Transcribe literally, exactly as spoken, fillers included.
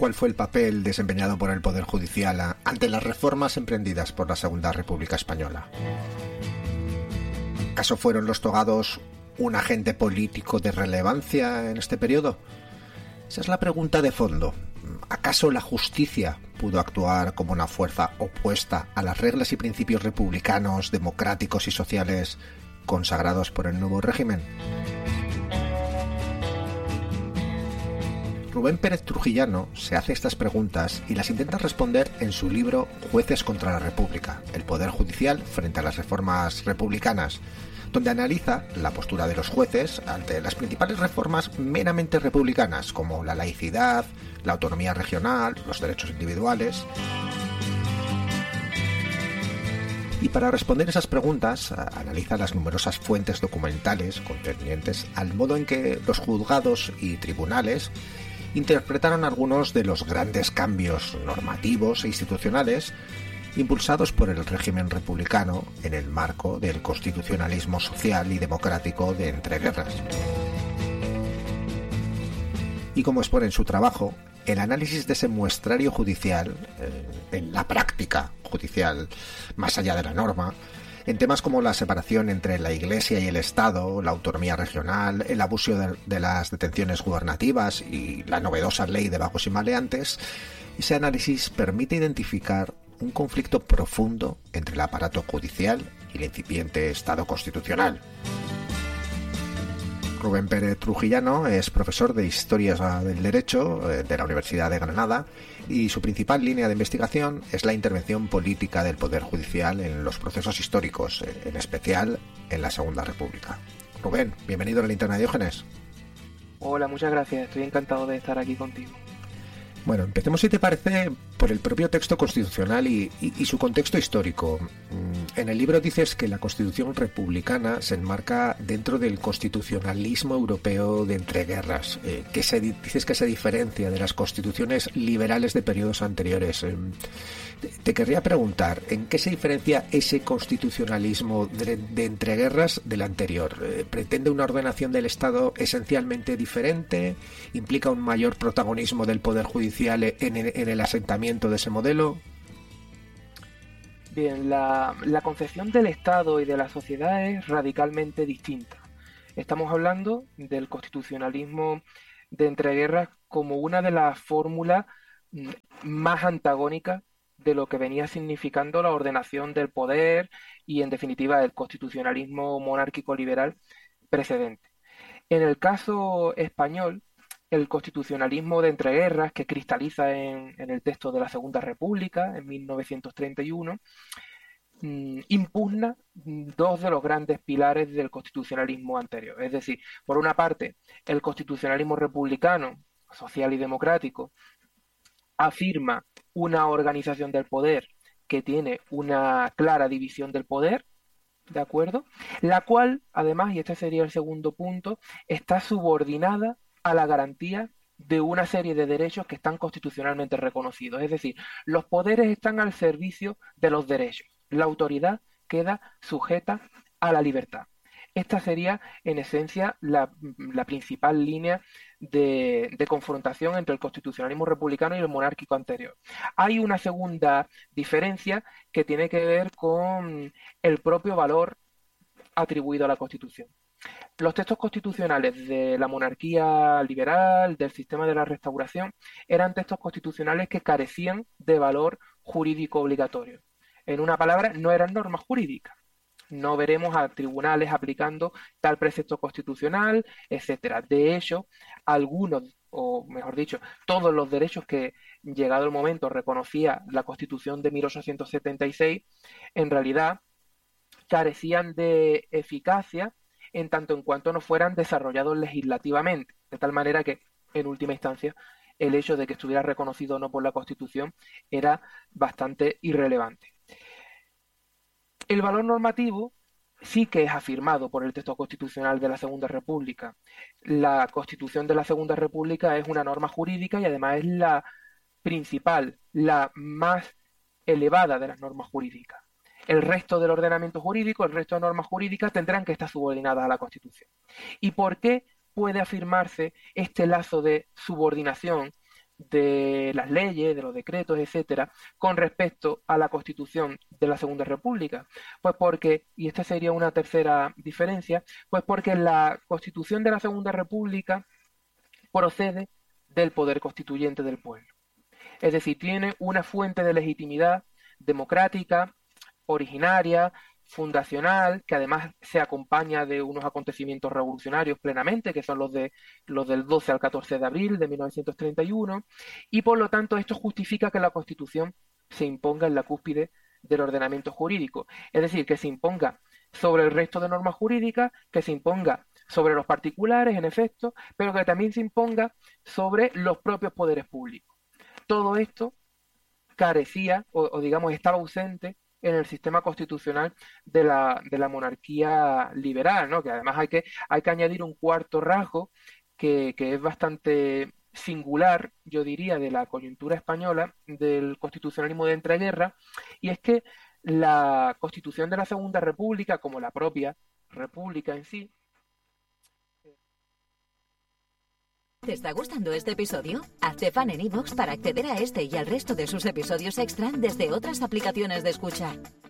cuál fue el papel desempeñado por el Poder Judicial a, ante las reformas emprendidas por la Segunda República Española. ¿Acaso fueron los togados un agente político de relevancia en este periodo? Esa es la pregunta de fondo. ¿Acaso la justicia pudo actuar como una fuerza opuesta a las reglas y principios republicanos, democráticos y sociales consagrados por el nuevo régimen? Rubén Pérez Trujillano se hace estas preguntas y las intenta responder en su libro Jueces contra la República, el Poder Judicial frente a las reformas republicanas, donde analiza la postura de los jueces ante las principales reformas meramente republicanas, como la laicidad, la autonomía regional, los derechos individuales. Y para responder esas preguntas, analiza las numerosas fuentes documentales concernientes al modo en que los juzgados y tribunales interpretaron algunos de los grandes cambios normativos e institucionales impulsados por el régimen republicano en el marco del constitucionalismo social y democrático de entreguerras. Y como expone en su trabajo, el análisis de ese muestrario judicial, eh, en la práctica judicial, más allá de la norma, en temas como la separación entre la Iglesia y el Estado, la autonomía regional, el abuso de, de las detenciones gubernativas y la novedosa ley de vagos y maleantes, ese análisis permite identificar un conflicto profundo entre el aparato judicial y el incipiente Estado constitucional. Rubén Pérez Trujillano es profesor de Historia del Derecho de la Universidad de Granada y su principal línea de investigación es la intervención política del Poder Judicial en los procesos históricos, en especial en la Segunda República. Rubén, bienvenido a la Linterna de Diógenes. Hola, muchas gracias. Estoy encantado de estar aquí contigo. Bueno, empecemos, si te parece, por el propio texto constitucional y, y, y su contexto histórico. En el libro dices que la Constitución republicana se enmarca dentro del constitucionalismo europeo de entreguerras, eh, que se, dices que se diferencia de las constituciones liberales de periodos anteriores. Eh, te, te querría preguntar, ¿en qué se diferencia ese constitucionalismo de, de entreguerras del anterior? Eh, ¿Pretende una ordenación del Estado esencialmente diferente? ¿Implica un mayor protagonismo del Poder Judicial En el, en el asentamiento de ese modelo? Bien, la, la concepción del Estado y de la sociedad es radicalmente distinta. Estamos hablando del constitucionalismo de entreguerras como una de las fórmulas más antagónicas de lo que venía significando la ordenación del poder y, en definitiva, el constitucionalismo monárquico liberal precedente. En el caso español, el constitucionalismo de entreguerras que cristaliza en, en el texto de la Segunda República en mil novecientos treinta y uno mmm, impugna dos de los grandes pilares del constitucionalismo anterior. Es decir, por una parte, el constitucionalismo republicano, social y democrático, afirma una organización del poder que tiene una clara división del poder, ¿de acuerdo? La cual, además, y este sería el segundo punto, está subordinada a la garantía de una serie de derechos que están constitucionalmente reconocidos. Es decir, los poderes están al servicio de los derechos. La autoridad queda sujeta a la libertad. Esta sería, en esencia, la, la principal línea de, de confrontación entre el constitucionalismo republicano y el monárquico anterior. Hay una segunda diferencia que tiene que ver con el propio valor atribuido a la Constitución. Los textos constitucionales de la monarquía liberal, del sistema de la Restauración, eran textos constitucionales que carecían de valor jurídico obligatorio. En una palabra, no eran normas jurídicas. No veremos a tribunales aplicando tal precepto constitucional, etcétera. De hecho, algunos, o mejor dicho, todos los derechos que, llegado el momento, reconocía la Constitución de mil ochocientos setenta y seis, en realidad carecían de eficacia en tanto en cuanto no fueran desarrollados legislativamente, de tal manera que, en última instancia, el hecho de que estuviera reconocido o no por la Constitución era bastante irrelevante. El valor normativo sí que es afirmado por el texto constitucional de la Segunda República. La Constitución de la Segunda República es una norma jurídica y además es la principal, la más elevada de las normas jurídicas. El resto del ordenamiento jurídico, el resto de normas jurídicas tendrán que estar subordinadas a la Constitución. ¿Y por qué puede afirmarse este lazo de subordinación de las leyes, de los decretos, etcétera, con respecto a la Constitución de la Segunda República? Pues porque, y esta sería una tercera diferencia, pues porque la Constitución de la Segunda República procede del poder constituyente del pueblo. Es decir, tiene una fuente de legitimidad democrática, originaria, fundacional, que además se acompaña de unos acontecimientos revolucionarios plenamente, que son los de los del doce al catorce de abril de mil novecientos treinta y uno, y por lo tanto esto justifica que la Constitución se imponga en la cúspide del ordenamiento jurídico, es decir, que se imponga sobre el resto de normas jurídicas, que se imponga sobre los particulares, en efecto, pero que también se imponga sobre los propios poderes públicos. Todo esto carecía, o, o digamos, estaba ausente en el sistema constitucional de la, de la monarquía liberal, ¿no? Que además hay que, hay que añadir un cuarto rasgo que, que es bastante singular, yo diría, de la coyuntura española, del constitucionalismo de entreguerras, y es que la Constitución de la Segunda República, como la propia República en sí. ¿Te está gustando este episodio? Hazte fan en iVoox para acceder a este y al resto de sus episodios extra desde otras aplicaciones de escucha.